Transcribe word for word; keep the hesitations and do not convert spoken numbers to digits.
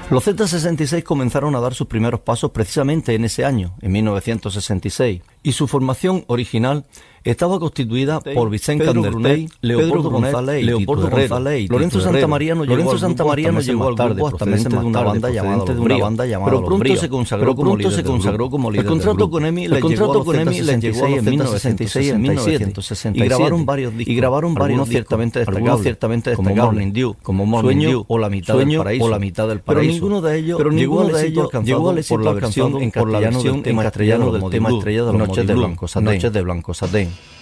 Los Z sesenta y seis comenzaron a dar sus primeros pasos precisamente en ese año, en mil novecientos sesenta y seis, y su formación original estaba constituida por Vicente Candertey, Leopoldo González, Leopoldo González, Lorenzo Santamaría no llegó al grupo hasta meses de una banda llamada de una banda llamada pero pronto se consagró como líder se consagró como líder. El contrato con EMI le llegó con EMI le llegó en mil novecientos sesenta y seis en mil novecientos sesenta y siete y grabaron varios discos y grabaron varios ciertamente destacables, ciertamente destacables como Morning Dew, como Morning Dew o La mitad del paraíso o La mitad del paraíso. Pero ninguno de ellos pero ninguno de ellos llegó al éxito alcanzado en castellano del tema estrellado de los Noches de Blanco Satén.